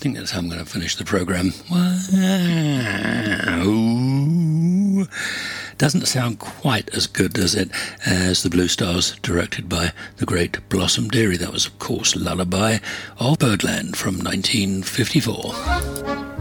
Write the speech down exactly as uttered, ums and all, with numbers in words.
think that's how I'm going to finish the programme. Wow. Doesn't sound quite as good, does it, as the Blue Stars, directed by the great Blossom Dearie. That was, of course, Lullaby of Birdland from nineteen fifty-four.